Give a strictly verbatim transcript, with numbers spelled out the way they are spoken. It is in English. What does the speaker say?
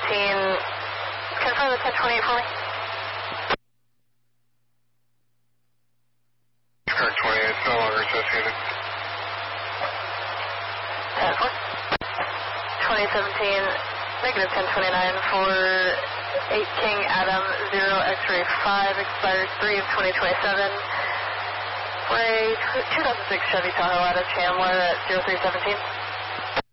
seventeen, confirm the ten twenty-eight for me. Car twenty-eight, no longer associated. ten four. twenty seventeen, negative ten twenty-nine for eight King Adam, zero X-ray five, expires three of twenty twenty-seven. For a two thousand six Chevy Tahoe out of Chandler at zero three seventeen.